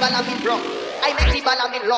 ball I'm in broke. I make the ball I'm in low.